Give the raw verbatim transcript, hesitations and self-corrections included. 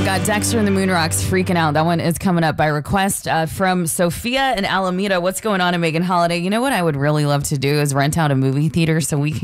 got Dexter and the Moon Rocks freaking out. That one is coming up by request uh, from Sophia and Alameda. What's going on in Megan Holiday? You know what I would really love to do is rent out a movie theater so we can